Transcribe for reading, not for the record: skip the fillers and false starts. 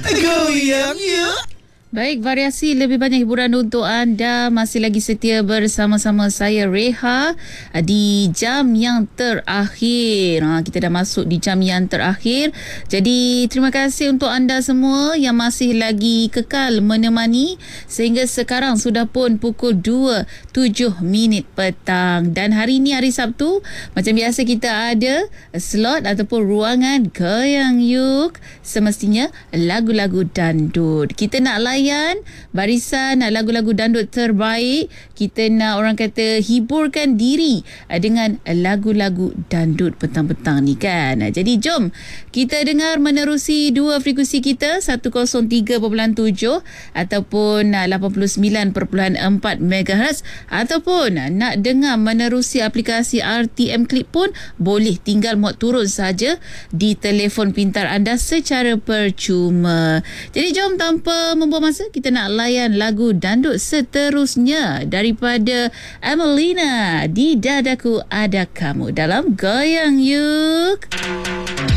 Goyang yuk. Baik, variasi lebih banyak hiburan untuk anda. Masih lagi setia bersama-sama saya Reha di jam yang terakhir. Kita dah masuk di jam yang terakhir. Jadi terima kasih untuk anda semua yang masih lagi kekal menemani sehingga sekarang sudah pun pukul 2.07 petang. Dan hari ini hari Sabtu, macam biasa kita ada slot ataupun ruangan Goyang Yuk. Semestinya lagu-lagu dandut. Kita nak layan barisan lagu-lagu dandut terbaik. Kita nak orang kata hiburkan diri dengan lagu-lagu dandut petang-petang ni kan. Jadi jom kita dengar menerusi dua frekuensi kita, 103.7 ataupun 89.4 MHz, ataupun nak dengar menerusi aplikasi RTM Clip pun boleh, tinggal muat turun saja di telefon pintar anda secara percuma. Jadi jom tanpa membuang masa, kita nak layan lagu dandut seterusnya daripada Emelina, Di Dadaku Ada Kamu dalam Goyang Yuk.